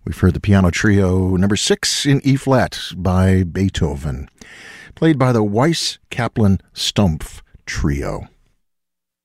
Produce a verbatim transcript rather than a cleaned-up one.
We've heard the piano trio number six in E-flat by Beethoven, played by the Weiss Kaplan Stumpf Trio.